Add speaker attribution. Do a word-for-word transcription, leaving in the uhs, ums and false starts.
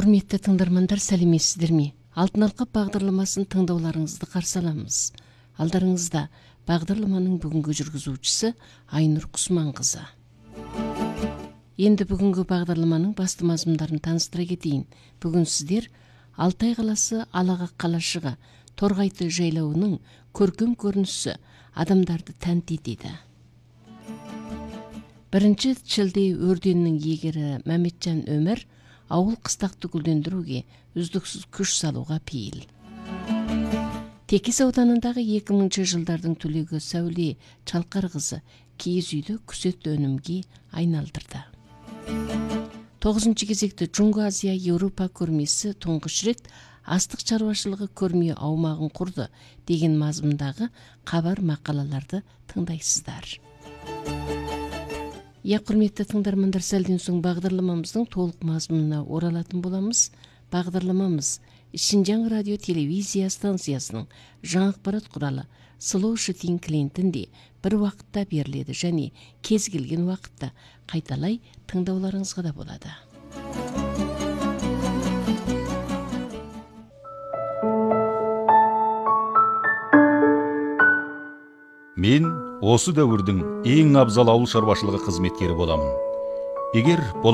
Speaker 1: Құрметті тыңдармандар, сәлеметсіздер ме? Алтын алқап бағдарламасын тыңдауларыңызды қарсы аламыз. Алдарыңызда бағдарламаның бүгінгі жүргізушісі Айнұр Құсманқызы. Енді бүгінгі бағдарламаның басты мазмұндарын таныстыра кетейін. Бүгін сіздер Алтай қаласы Алаға қалашығы Торғайты жайлауының көркем көрінісі адамдарды тәнті етеді. Бірінші шілде өрденінің егері Мәметжан Өмір ауыл қыстақты гүлдендіруге үздіксіз күш салуға пейіл. Текес ауданындағы екі мыңыншы жылдардың түлегі Сәуле Чалқарқызы киіз үйді күзет өнімге айналдырды. Тоғызыншы кезекте Джунго Азия Еуропа көрмесі тұңғыш рет астық шаруашылығы көрме аумағын құрды деген мазмұндағы хабар мақалаларды тыңдайсыздар. Я, құрметті тыңдармандар, сәлден соң бағдарламамыздың толық мазмұнына оралатын боламыз. Бағдарламамыз Шинжаң радио телевизия станциясының жаңа ақпарат құралы Slow Shooting клиентінде бір уақытта беріледі және кез келген уақытта қайталай тыңдауларыңызға да болады.
Speaker 2: Мен осы дәуірдің ең абзал ауыл шаруашылығы қызметкері боламын. Егер